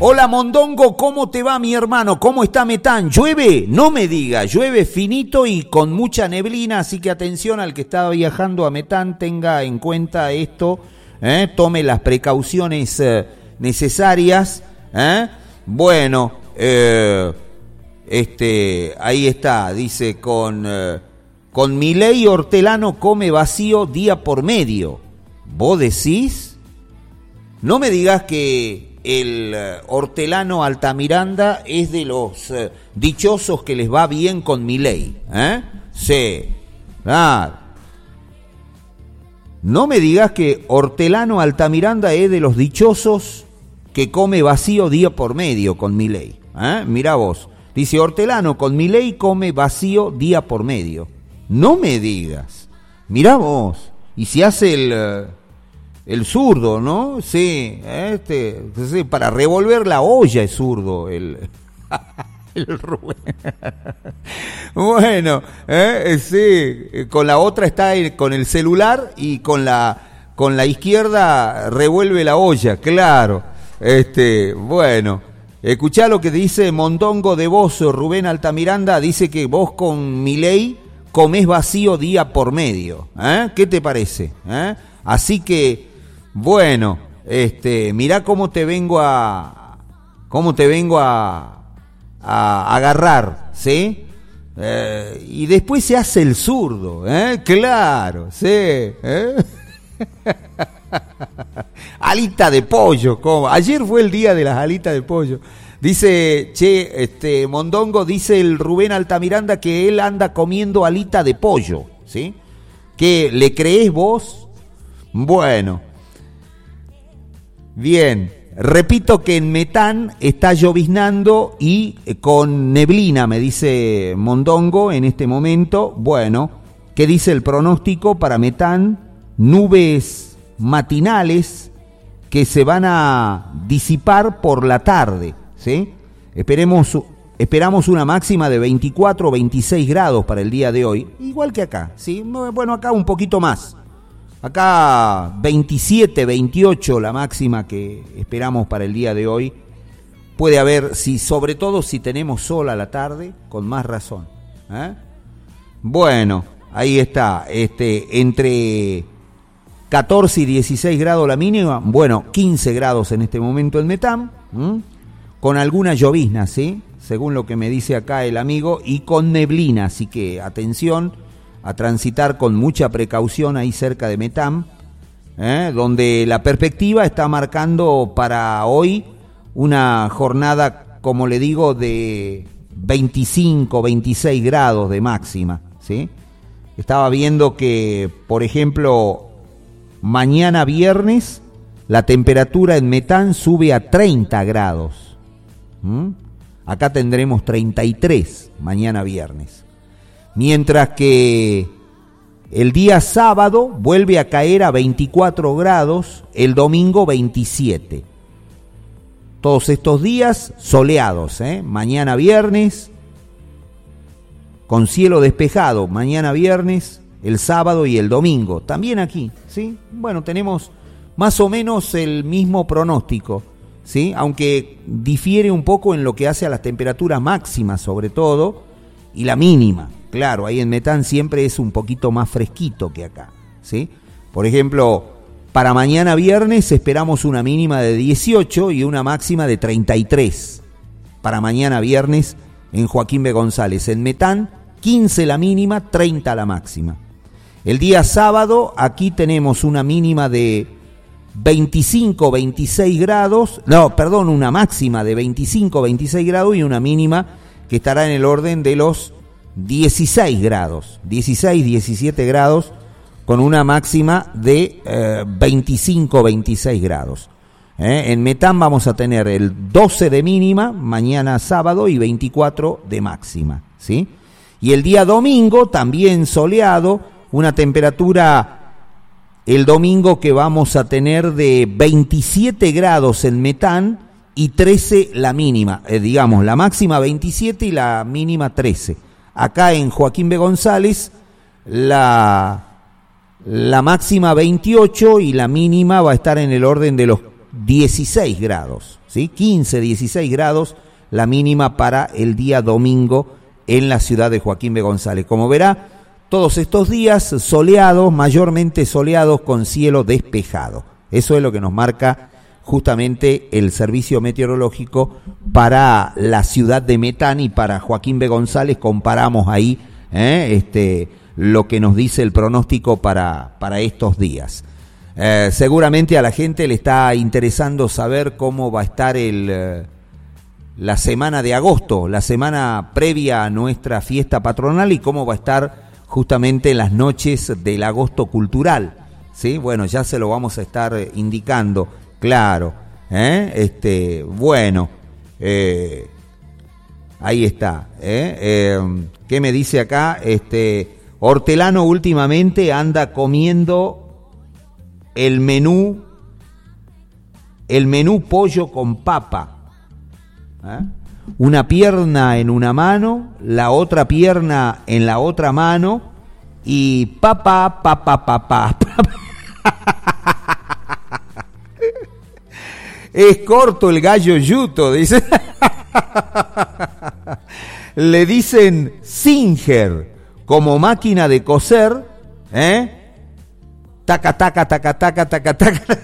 Hola Mondongo, ¿cómo te va mi hermano? ¿Cómo está Metán? ¿Llueve? No me diga, llueve finito y con mucha neblina, así que atención al que está viajando a Metán, tenga en cuenta esto, tome las precauciones necesarias. Bueno, ahí está, dice, con Milei Hortelano come vacío día por medio. ¿Vos decís? No me digas que el Hortelano Altamiranda es de los dichosos que les va bien con Milei, Sí, claro. No me digas que Hortelano Altamiranda es de los dichosos que come vacío día por medio con Milei, Mirá vos, dice Hortelano con Milei come vacío día por medio. No me digas, mirá vos, y si hace el zurdo, ¿no? Sí, sí, para revolver la olla es zurdo el Rubén. Bueno, sí, con la otra está con el celular y con la izquierda revuelve la olla, claro. Bueno, escuchá lo que dice Mondongo de vos, Rubén Altamiranda, dice que vos con Milei comés vacío día por medio. ¿Qué te parece? Así que bueno, mirá cómo te vengo a agarrar, ¿sí? Y después se hace el zurdo, claro, sí. Alita de pollo, ¿cómo? Ayer fue el día de las alitas de pollo. Dice, Mondongo, dice el Rubén Altamiranda que él anda comiendo alita de pollo, ¿sí? ¿Qué, le creés vos? Bueno. Bien, repito que en Metán está lloviznando y con neblina, me dice Mondongo en este momento. Bueno, ¿qué dice el pronóstico para Metán? Nubes matinales que se van a disipar por la tarde, ¿sí? Esperamos una máxima de 24 o 26 grados para el día de hoy, igual que acá, ¿sí? Bueno, acá un poquito más. Acá 27, 28 la máxima que esperamos para el día de hoy. Puede haber, sobre todo si tenemos sol a la tarde, con más razón. Bueno, ahí está, entre 14 y 16 grados la mínima, bueno, 15 grados en este momento en Metán, con alguna llovizna, ¿sí? Según lo que me dice acá el amigo, y con neblina, así que atención a transitar con mucha precaución ahí cerca de Metán, donde la perspectiva está marcando para hoy una jornada, como le digo, de 25, 26 grados de máxima, ¿sí? Estaba viendo que, por ejemplo, mañana viernes la temperatura en Metán sube a 30 grados. Acá tendremos 33 mañana viernes. Mientras que el día sábado vuelve a caer a 24 grados, el domingo 27. Todos estos días soleados, mañana viernes, con cielo despejado, mañana viernes, el sábado y el domingo, también aquí, ¿sí? Bueno, tenemos más o menos el mismo pronóstico, ¿sí? Aunque difiere un poco en lo que hace a las temperaturas máximas, sobre todo, y la mínima. Claro, ahí en Metán siempre es un poquito más fresquito que acá, ¿sí? Por ejemplo, para mañana viernes esperamos una mínima de 18 y una máxima de 33. Para mañana viernes en Joaquín B. González. En Metán, 15 la mínima, 30 la máxima. El día sábado, aquí tenemos una mínima de 25, 26 grados, una máxima de 25, 26 grados y una mínima que estará en el orden de los 16 grados, 16, 17 grados, con una máxima de 25, 26 grados. En Metán vamos a tener el 12 de mínima, mañana sábado, y 24 de máxima, ¿sí? Y el día domingo, también soleado, una temperatura el domingo que vamos a tener de 27 grados en Metán y 13 la mínima, la máxima 27 y la mínima 13. Acá en Joaquín B. González, la máxima 28 y la mínima va a estar en el orden de los 16 grados, ¿sí? 15, 16 grados la mínima para el día domingo en la ciudad de Joaquín B. González. Como verá, todos estos días soleados, mayormente soleados con cielo despejado. Eso es lo que nos marca justamente el servicio meteorológico para la ciudad de Metán y para Joaquín B. González. Comparamos ahí lo que nos dice el pronóstico para estos días. Seguramente a la gente le está interesando saber cómo va a estar la semana de agosto, la semana previa a nuestra fiesta patronal, y cómo va a estar justamente en las noches del agosto cultural, ¿sí? Bueno, ya se lo vamos a estar indicando, claro, bueno, ahí está, ¿qué me dice acá? Hortelano últimamente anda comiendo el menú pollo con papa. Una pierna en una mano, la otra pierna en la otra mano y papá. Es corto el gallo yuto, dice. Le dicen Singer, como máquina de coser, taca, taca, taca, taca, taca, taca.